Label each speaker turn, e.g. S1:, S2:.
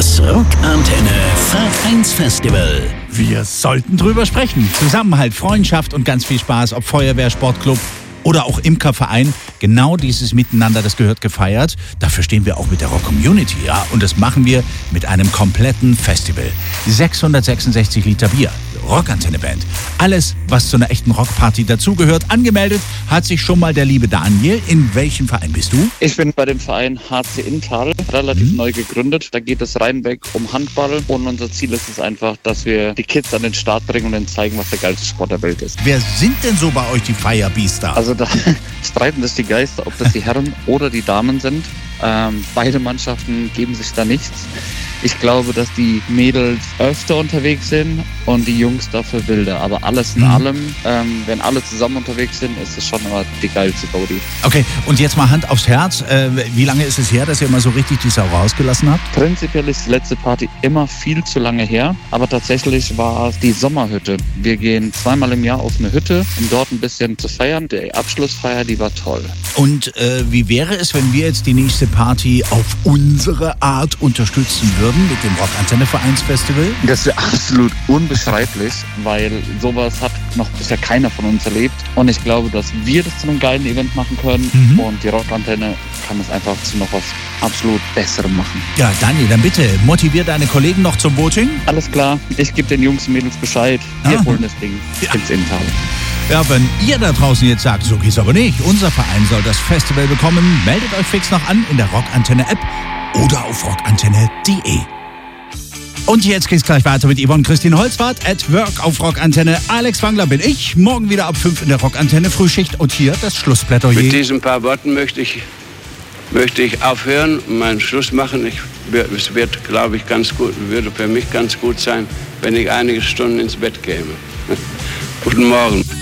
S1: Das Rockantenne Vereinsfestival.
S2: Wir sollten drüber sprechen. Zusammenhalt, Freundschaft und ganz viel Spaß, ob Feuerwehr, Sportclub oder auch Imkerverein. Genau dieses Miteinander, das gehört gefeiert. Dafür stehen wir auch mit der Rock-Community, ja. Und das machen wir mit einem kompletten Festival. 666 Liter Bier, Rockantenne-Band. Alles, was zu einer echten Rockparty dazugehört. Angemeldet hat sich schon mal der liebe Daniel. In welchem Verein bist du?
S3: Ich bin bei dem Verein HC Inntal, relativ neu gegründet. Da geht es reinweg um Handball. Und unser Ziel ist es einfach, dass wir die Kids an den Start bringen und ihnen zeigen, was der geilste Sport der Welt ist.
S2: Wer sind denn so bei euch die Firebeaster?
S3: Also da streiten sich die Geister, ob das die Herren oder die Damen sind. Beide Mannschaften geben sich da nichts. Ich glaube, dass die Mädels öfter unterwegs sind und die Jungs dafür wilder. Aber alles in allem, wenn alle zusammen unterwegs sind, ist es schon immer die geilste Gaudi.
S2: Okay, und jetzt mal Hand aufs Herz. Wie lange ist es her, dass ihr mal so richtig die Sau rausgelassen habt?
S3: Prinzipiell ist die letzte Party immer viel zu lange her. Aber tatsächlich war es die Sommerhütte. Wir gehen zweimal im Jahr auf eine Hütte, um dort ein bisschen zu feiern. Die Abschlussfeier, die war toll.
S2: Und wie wäre es, wenn wir jetzt die nächste Party auf unsere Art unterstützen würden mit dem Rockantenne Vereinsfestival?
S3: Das wäre absolut unbeschreiblich, weil sowas hat noch bisher keiner von uns erlebt. Und ich glaube, dass wir das zu einem geilen Event machen können. Und die Rockantenne kann es einfach zu noch was absolut Besserem machen.
S2: Ja, Daniel, dann bitte motivier deine Kollegen noch zum Voting.
S3: Alles klar, ich gebe den Jungs und Mädels Bescheid. Wir holen das Ding ins Inntal.
S2: Ja, wenn ihr da draußen jetzt sagt, so geht's aber nicht, unser Verein soll das Festival bekommen, meldet euch fix noch an in der Rockantenne-App oder auf rockantenne.de. Und jetzt geht's gleich weiter mit Yvonne Christine Holzwarth at Work auf Rockantenne. Alex Wangler bin ich, morgen wieder ab 5 in der Rockantenne Frühschicht und hier das Schlussplädoyer.
S4: Mit diesen paar Worten möchte ich aufhören und meinen Schluss machen. Es wird, glaube ich, würde für mich ganz gut sein, wenn ich einige Stunden ins Bett käme. Guten Morgen.